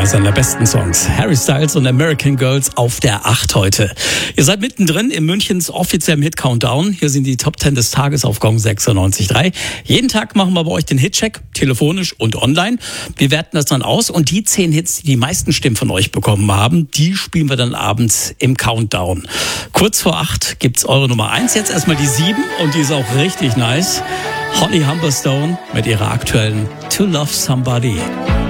Einer seiner besten Songs. Harry Styles und American Girls auf der 8 heute. Ihr seid mittendrin in Münchens offiziellem Hit-Countdown. Hier sind die Top 10 des Tages auf Gong 96.3. Jeden Tag machen wir bei euch den Hitcheck, telefonisch und online. Wir werten das dann aus und die 10 Hits, die die meisten Stimmen von euch bekommen haben, die spielen wir dann abends im Countdown. Kurz vor 8 gibt's eure Nummer 1. Jetzt erstmal die 7 und die ist auch richtig nice. Holly Humberstone mit ihrer aktuellen To Love Somebody.